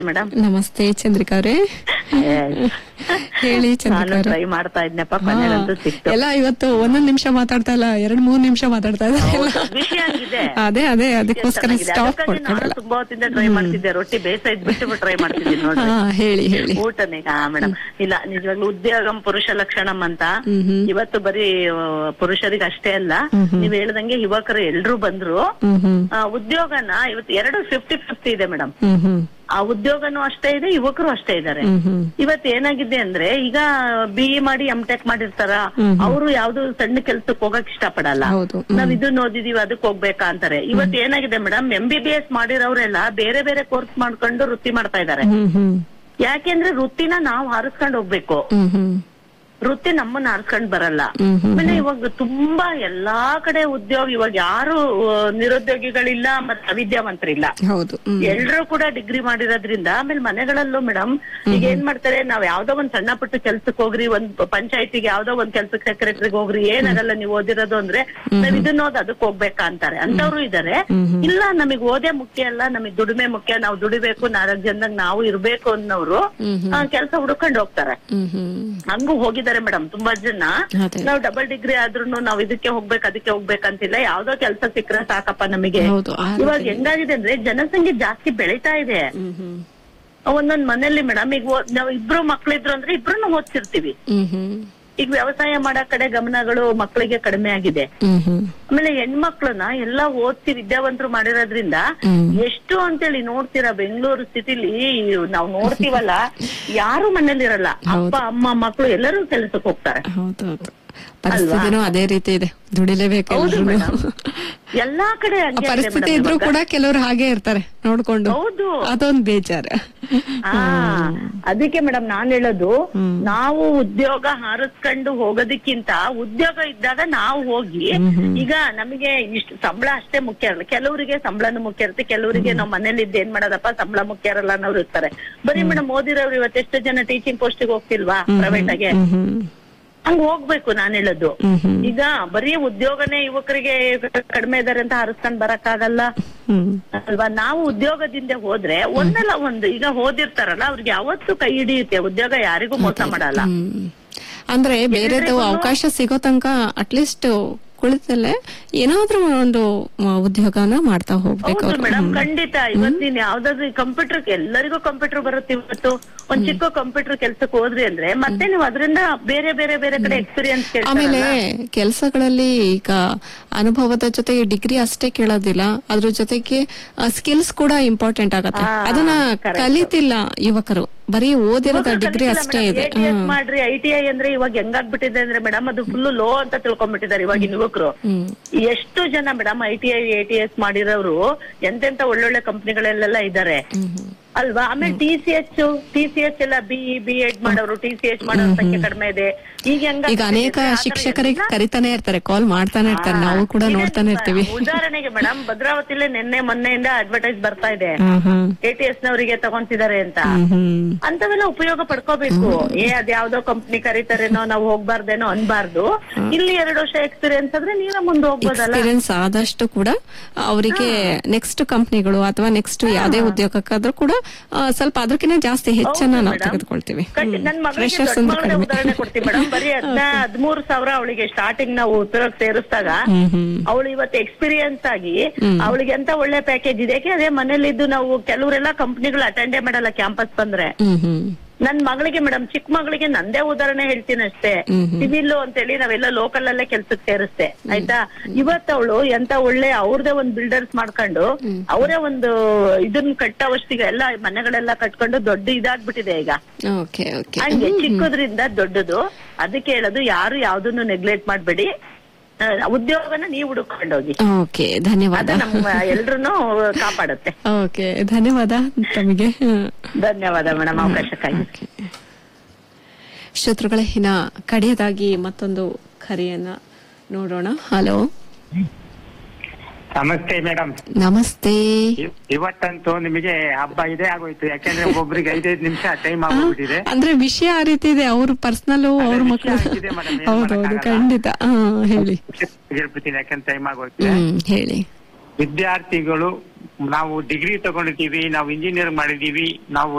Madam ನಮಸ್ತೆ ಚಂದ್ರಿಕಾ ಅವರೇ. ಹೇಳಿ ಚಂದ್ರಿಕಾ ಅವರೇ. ಟ್ರೈ ಮಾಡ್ತಾ ಇದ್ನಪ್ಪ, ಕೊನೆಗಂತೂ ಸಿಕ್ತು. ಎಲ್ಲ ಇವತ್ತು ಒಂದೊಂದ್ ನಿಮಿಷ ಮಾತಾಡ್ತಾ ಇಲ್ಲ, 2-3 ನಿಮಿಷ ಮಾತಾಡ್ತಾ ಇದ್ದಾರೆ. ವಿಷಯ ಆಗಿದೆ. ಅದೇ ಅದಕ್ಕೋಸ್ಕರ ಸ್ಟಾಪ್ ಕೊಡ್ಕೊಳ್ಳಲ್ಲ. ತುಂಬಾ ಹೊತ್ತಿಂದ ಟ್ರೈ ಮಾಡ್ತಿದ್ದೆ, ರೊಟ್ಟಿ ಬೇಯಿಸಿದ್ ಬಿಟ್ಟು ಟ್ರೈ ಮಾಡ್ತಿದ್ದೀನಿ ನೋಡಿ. ಹೇಳಿ ಊಟನೇ ಮೇಡಮ್. ಇಲ್ಲ, ನಿಜವಾಗ್ಲೂ ಉದ್ಯೋಗಂ ಪುರುಷ ಲಕ್ಷಣಂ ಅಂತ ಇವತ್ತು ಬರೀ ಪುರುಷರಿಗೆ ಅಷ್ಟೇ ಅಲ್ಲ, ನೀವ್ ಹೇಳ್ದಂಗೆ ಯುವಕರು ಎಲ್ರು ಬಂದ್ರು. ಉದ್ಯೋಗನ ಇವತ್ತು 50-50 ಇದೆ ಮೇಡಮ್. ಆ ಉದ್ಯೋಗನೂ ಅಷ್ಟೇ ಇದೆ, ಯುವಕರು ಅಷ್ಟೇ ಇದ್ದಾರೆ. ಇವತ್ತು ಏನಾಗಿದೆ ಅಂದ್ರೆ, ಈಗ BE ಮಾಡಿ MTech ಮಾಡಿರ್ತಾರ, ಅವರು ಯಾವ್ದು ಸಣ್ಣ ಕೆಲ್ಸಕ್ಕೆ ಹೋಗಕ್ ಇಷ್ಟ ಪಡಲ್ಲ. ನಾವ್ ಇದನ್ನ ಓದಿದೀವಿ ಅದಕ್ಕೆ ಹೋಗ್ಬೇಕಾ ಅಂತಾರೆ. ಇವತ್ತು ಏನಾಗಿದೆ ಮೇಡಮ್, MBBS ಮಾಡಿರೋರೆಲ್ಲ ಬೇರೆ ಬೇರೆ ಕೋರ್ಸ್ ಮಾಡ್ಕೊಂಡು ವೃತ್ತಿ ಮಾಡ್ತಾ ಇದಾರೆ. ಯಾಕೆಂದ್ರೆ ವೃತ್ತಿನ ನಾವು ಹಾರಿಸ್ಕೊಂಡ್ ಹೋಗ್ಬೇಕು, ವೃತ್ತಿ ನಮ್ಮನ್ನ ಆರಿಸ್ಕೊಂಡ್ ಬರಲ್ಲ. ಆಮೇಲೆ ಇವಾಗ ತುಂಬಾ ಎಲ್ಲಾ ಕಡೆ ಉದ್ಯೋಗ, ಇವಾಗ ಯಾರು ನಿರುದ್ಯೋಗಿಗಳಿಲ್ಲ ಮತ್ತೆ ಅವಿದ್ಯಾವಂತರಿಲ್ಲ, ಎಲ್ರು ಕೂಡ ಡಿಗ್ರಿ ಮಾಡಿರೋದ್ರಿಂದ. ಆಮೇಲೆ ಮನೆಗಳಲ್ಲೂ ಮೇಡಮ್ ಈಗ ಏನ್ ಮಾಡ್ತಾರೆ, ನಾವ್ ಯಾವ್ದೋ ಒಂದ್ ಸಣ್ಣ ಪುಟ್ಟ ಕೆಲ್ಸಕ್ಕೆ ಹೋಗ್ರಿ, ಒಂದ್ ಪಂಚಾಯತಿಗೆ ಯಾವ್ದೋ ಒಂದ್ ಕೆಲ್ಸಕ್ಕೆ ಸೆಕ್ರೆಟರಿಗೆ ಹೋಗ್ರಿ, ಏನಾಗಲ್ಲ ನೀವು ಓದಿರೋದು ಅಂದ್ರೆ, ನಾವ್ ಇದನ್ನ ಓದ್ ಅದಕ್ಕೆ ಹೋಗ್ಬೇಕಾ ಅಂತಾರೆ. ಅಂತವ್ರು ಇದಾರೆ. ಇಲ್ಲ, ನಮಗ್ ಓದೇ ಮುಖ್ಯ ಅಲ್ಲ, ನಮಗ್ ದುಡಿಮೆ ಮುಖ್ಯ, ನಾವು ದುಡಿಬೇಕು, 4 ಜನದಾಗ ನಾವು ಇರ್ಬೇಕು ಅನ್ನೋರು ಕೆಲ್ಸ ಹುಡ್ಕೊಂಡ್ ಹೋಗ್ತಾರೆ. ಹಂಗೂ ಹೋಗಿದ್ದಾರೆ ಮೇಡಮ್ ತುಂಬಾ ಜನ. ನಾವ್ ಡಬಲ್ ಡಿಗ್ರಿ ಆದ್ರೂ ನಾವ್ ಇದಕ್ಕೆ ಹೋಗ್ಬೇಕು ಅದಕ್ಕೆ ಹೋಗ್ಬೇಕಂತಿಲ್ಲ, ಯಾವ್ದೋ ಕೆಲ್ಸ ಸಿಕ್ಕರೆ ಸಾಕಪ್ಪ ನಮಗೆ. ಇವಾಗ ಹೆಂಗಾಗಿದೆ ಅಂದ್ರೆ, ಜನಸಂಖ್ಯೆ ಜಾಸ್ತಿ ಬೆಳೀತಾ ಇದೆ. ಒಂದೊಂದ್ ಮನೇಲಿ ಮೇಡಮ್, ಈಗ ನಾವ್ ಇಬ್ರು ಮಕ್ಳಿದ್ರು ಅಂದ್ರೆ ಇಬ್ರು ಓದ್ಸಿರ್ತೀವಿ. ಈಗ ವ್ಯವಸಾಯ ಮಾಡೋ ಕಡೆ ಗಮನಗಳು ಮಕ್ಕಳಿಗೆ ಕಡಿಮೆ ಆಗಿದೆ. ಆಮೇಲೆ ಹೆಣ್ಮಕ್ಳನ್ನ ಎಲ್ಲಾ ಓದಿಸಿ ವಿದ್ಯಾವಂತರು ಮಾಡಿರೋದ್ರಿಂದ ಎಷ್ಟು ಅಂತೇಳಿ ನೋಡ್ತೀರಾ, ಬೆಂಗಳೂರು ಸಿಟಿಲಿ ನಾವ್ ನೋಡ್ತೀವಲ್ಲ, ಯಾರು ಮನೇಲಿ ಇರಲ್ಲ, ಅಪ್ಪ ಅಮ್ಮ ಮಕ್ಳು ಎಲ್ಲರೂ ಕೆಲ್ಸಕ್ಕೆ ಹೋಗ್ತಾರೆ. ಪರಿಸ್ಥಿತಿನೂ ಅದೇ ರೀತಿ ಇದೆ, ದುಡಿಲೇಬೇಕು. ಎಲ್ಲಾ ಕಡೆ ಪರಿಸ್ಥಿತಿ ಇದ್ರು ಕೂಡ ಕೆಲವರು ಹಾಗೆ ಇರ್ತಾರೆ ನೋಡ್ಕೊಂಡು. ಹೌದು, ಅದೊಂದು ಬೇಜಾರು. ಅದಕ್ಕೆ ಮೇಡಮ್ ನಾನ್ ಹೇಳೋದು, ನಾವು ಉದ್ಯೋಗ ಹಾರಿಸ್ಕೊಂಡು ಹೋಗೋದಕ್ಕಿಂತ ಉದ್ಯೋಗ ಇದ್ದಾಗ ನಾವು ಹೋಗಿ, ಈಗ ನಮಗೆ ಇಷ್ಟು ಸಂಬಳ ಅಷ್ಟೇ ಮುಖ್ಯ ಇರಲ್ಲ, ಕೆಲವರಿಗೆ ಸಂಬಳನು ಮುಖ್ಯ ಇರುತ್ತೆ, ಕೆಲವರಿಗೆ ನಾವ್ ಮನೇಲಿ ಇದ್ದು ಏನ್ ಮಾಡೋದಪ್ಪ ಸಂಬಳ ಮುಖ್ಯ ಇರಲ್ಲ ಅನ್ನೋರು ಇರ್ತಾರೆ. ಬರೀ ಮೇಡಮ್ ಓದಿರೋರು ಇವತ್ತೆಷ್ಟು ಜನ ಟೀಚಿಂಗ್ ಪೋಸ್ಟಿಗೆ ಹೋಗ್ತಿಲ್ವಾ ಪ್ರೈವೇಟ್ ಆಗಿ? ಹಂಗ ಹೋಗ್ಬೇಕು ನಾನ್ ಹೇಳೋದು. ಈಗ ಬರೀ ಉದ್ಯೋಗನೇ ಯುವಕರಿಗೆ ಕಡಿಮೆ ಇದಾರೆ ಅಂತ ಹಾರಿಸ್ಕೊಂಡ್ ಬರಕ್ಕಾಗಲ್ಲ ಅಲ್ವಾ? ನಾವು ಉದ್ಯೋಗದಿಂದ ಹೋದ್ರೆ ಒಂದಲ್ಲ ಒಂದು, ಈಗ ಓದಿರ್ತಾರಲ್ಲ ಅವ್ರಿಗೆ ಯಾವತ್ತೂ ಕೈ ಹಿಡಿಯುತ್ತೆ, ಉದ್ಯೋಗ ಯಾರಿಗೂ ಮೋಸ ಮಾಡಲ್ಲ. ಅಂದ್ರೆ ಬೇರೆದು ಅವಕಾಶ ಸಿಗೋ ತನಕ ಅಟ್ಲೀಸ್ಟ್ ಕುಳಿತಲ್ಲೇ ಏನಾದ್ರೂ ಒಂದು ಉದ್ಯೋಗನ ಮಾಡ್ತಾ ಹೋಗ್ಬೇಕು ಮೇಡಮ್. ಖಂಡಿತ. ಇವತ್ತಿನ ಯಾವ್ದಾದ್ರು ಕಂಪ್ಯೂಟರ್, ಎಲ್ಲರಿಗೂ ಕಂಪ್ಯೂಟರ್ ಬರುತ್ತೆ. ಇವತ್ತು ಒಂದ್ ಚಿಕ್ಕ ಕಂಪ್ಯೂಟರ್ ಕೆಲ್ಸಕ್ಕೆ ಹೋದ್ರಿ ಅಂದ್ರೆ ಮತ್ತೆ ನೀವು ಅದರಿಂದ ಬೇರೆ ಬೇರೆ ಬೇರೆ ಕಡೆ ಎಕ್ಸ್ಪೀರಿಯನ್ಸ್. ಆಮೇಲೆ ಕೆಲಸಗಳಲ್ಲಿ ಈಗ ಅನುಭವದ ಜೊತೆಗೆ ಡಿಗ್ರಿ ಅಷ್ಟೇ ಕೇಳೋದಿಲ್ಲ, ಅದ್ರ ಜೊತೆಗೆ ಸ್ಕಿಲ್ಸ್ ಕೂಡ ಇಂಪಾರ್ಟೆಂಟ್ ಆಗತ್ತೆ. ಅದನ್ನ ಕಲಿತಿಲ್ಲ ಯುವಕರು, ಬರೀ ಓದಿರೋದ ಡಿಗ್ರಿ ಅಷ್ಟೇ ಇದೆ. ಮಾಡ್ರಿ ITI ಅಂದ್ರೆ ಇವಾಗ ಹೆಂಗಾಗ್ಬಿಟ್ಟಿದೆ ಅಂದ್ರೆ ಮೇಡಮ್, ಅದು ಫುಲ್ ಲೋ ಅಂತ ತಿಳ್ಕೊಂಡ್ಬಿಟ್ಟಿದ್ದಾರೆ ಇವಾಗಿನ ಯುವಕರು. ಎಷ್ಟು ಜನ ಮೇಡಮ್ ITI ATS ಮಾಡಿರೋರು ಎಂತೆಂತ ಒಳ್ಳೊಳ್ಳೆ ಕಂಪ್ನಿಗಳಲ್ಲೆಲ್ಲ ಇದ್ದಾರೆ ಅಲ್ವಾ? ಆಮೇಲೆ TCS ಎಲ್ಲ BE B.Ed ಮಾಡೋರು, TCS ಮಾಡೋರ ಸಂಖ್ಯೆ ಕಡಿಮೆ ಇದೆ. ಈಗ ಅನೇಕ ಶಿಕ್ಷಕರಿಗೆ ಕರಿತಾನೆ ಇರ್ತಾರೆ, ಕಾಲ್ ಮಾಡ್ತಾನೆ ಇರ್ತಾರೆ, ನಾವು ಕೂಡ ನೋಡ್ತಾನೆ ಇರ್ತೀವಿ. ಉದಾಹರಣೆಗೆ ಮೇಡಮ್, ಭದ್ರಾವತಿಲೇ ಮೊನ್ನೆಯಿಂದ ಅಡ್ವರ್ಟೈಸ್ ಬರ್ತಾ ಇದೆ, ATS ನವರಿಗೆ ತಗೊಂತಿದ್ದಾರೆ ಅಂತ. ಅಂತವೆಲ್ಲ ಉಪಯೋಗ ಪಡ್ಕೋಬೇಕು. ಅದ್ಯಾವ್ದೋ ಕಂಪ್ನಿ ಕರೀತಾರೇನೋ ನಾವು ಹೋಗ್ಬಾರ್ದೇನೋ ಅನ್ಬಾರ್ದು. ಇಲ್ಲಿ 2 ವರ್ಷ ಎಕ್ಸ್ಪೀರಿಯನ್ಸ್ ಆದ್ರೆ ನೀವೇ ಮುಂದೆ ಹೋಗ್ಬೋದಲ್ಲ. ಎಕ್ಸ್ಪೀರಿಯನ್ಸ್ ಆದಷ್ಟು ಕೂಡ ಅವರಿಗೆ ನೆಕ್ಸ್ಟ್ ಕಂಪ್ನಿಗಳು ಅಥವಾ ನೆಕ್ಸ್ಟ್ ಯಾವ್ದೇ ಉದ್ಯೋಗಕ್ಕಾದ್ರೂ ಕೂಡ ಸ್ವಲ್ಪ ಅದಕ್ಕಿಂತ ಜಾಸ್ತಿ ಹೆಚ್ಚನ್ನ ನಾವು ತೆಗೆದುಕೊಳ್ತೀವಿ. ನನ್ ಮಗಳಿಗೆ ಉದಾಹರಣೆ ಕೊಡ್ತೀವಿ ಮೇಡಮ್. ಬರೀ 13,000 ಅವಳಿಗೆ ಸ್ಟಾರ್ಟಿಂಗ್ ನಾವು ಉದ್ಯೋಗ ಸೇರಿಸಿದಾಗ, ಅವಳು ಇವತ್ತು ಎಕ್ಸ್ಪೀರಿಯನ್ಸ್ ಆಗಿ ಅವಳಿಗೆ ಎಂತ ಒಳ್ಳೆ ಪ್ಯಾಕೇಜ್ ಇದೆ. ಅದೇ ಮನೇಲಿದ್ದು ನಾವು ಕೆಲವರೆಲ್ಲ ಕಂಪ್ನಿಗಳು ಅಟೆಂಡೇ ಮಾಡಲ್ಲ ಕ್ಯಾಂಪಸ್ ಬಂದ್ರೆ. ನನ್ ಮಗಳಿಗೆ ಮೇಡಮ್, ಚಿಕ್ಕ ಮಗಳಿಗೆ ನಂದೇ ಉದಾಹರಣೆ ಹೇಳ್ತೀನಿ ಅಷ್ಟೇ. ಸಿವಿಲ್ ಅಂತೇಳಿ ನಾವೆಲ್ಲ ಲೋಕಲ್ ಅಲ್ಲೇ ಕೆಲ್ಸಕ್ಕೆ ಸೇರಿಸ್ತೆ ಆಯ್ತಾ. ಇವತ್ತವಳು ಎಂತ ಒಳ್ಳೆ ಅವ್ರದೇ ಒಂದ್ ಬಿಲ್ಡರ್ಸ್ ಮಾಡ್ಕೊಂಡು ಅವರೇ ಒಂದು ಇದನ್ನ ಕಟ್ಟೋವಷ್ಟಿಗೆ ಎಲ್ಲ ಮನೆಗಳೆಲ್ಲ ಕಟ್ಕೊಂಡು ದೊಡ್ಡ ಇದಾಗ್ಬಿಟ್ಟಿದೆ ಈಗ. ಹಂಗೆ ಚಿಕ್ಕದ್ರಿಂದ ದೊಡ್ಡದು. ಅದಕ್ಕೆ ಹೇಳೋದು, ಯಾರು ಯಾವ್ದನ್ನು ನೆಗ್ಲೆಕ್ಟ್ ಮಾಡ್ಬೇಡಿ, ಉದ್ಯೋಗನ ನೀವು ಹುಡುಕೊಂಡೋಗಿ. ಓಕೆ, ಧನ್ಯವಾದ. ನಮ್ಮ ಎಲ್ರೂನು ಕಾಪಾಡುತ್ತೆ. ಓಕೆ, ಧನ್ಯವಾದ ತಮಗೆ. ಧನ್ಯವಾದ ಮೇಡಮ್ ಅವಕಾಶಕ್ಕಾಗಿ. ಶ್ರೋತೃಗಳೇ, ಇನ್ನ ಕಡೆಯದಾಗಿ ಮತ್ತೊಂದು ಕರೆಯನ್ನ ನೋಡೋಣ. ಹಲೋ, ನಮಸ್ತೆ ಮೇಡಮ್. ನಮಸ್ತೆ. ಇವತ್ತಂತೂ ನಿಮಗೆ ಹಬ್ಬ ಇದೇ ಆಗೋಯ್ತು, ಯಾಕೆಂದ್ರೆ ಒಬ್ಬೊಬ್ರಿಗೆ 5-5 ನಿಮಿಷ ಟೈಮ್ ಆಗೋಗ್ಬಿಟ್ಟಿದೆ. ಅಂದ್ರೆ ವಿಷಯ ಆ ರೀತಿ ಇದೆ, ಅವ್ರ ಪರ್ಸನಲ್, ಅವ್ರ ಮಕ್ಕಳು. ಹೌದೌದು, ಖಂಡಿತ. ಹೇಳಿ. ಹೇಳ್ಬಿಡ್ತೀನಿ, ಯಾಕಂದ್ರೆ ಟೈಮ್ ಆಗೋಯ್ತು. ಹೇಳಿ. ವಿದ್ಯಾರ್ಥಿಗಳು ನಾವು ಡಿಗ್ರಿ ತಗೊಂಡಿದ್ದೀವಿ, ನಾವು ಇಂಜಿನಿಯರ್ ಮಾಡಿದೀವಿ, ನಾವು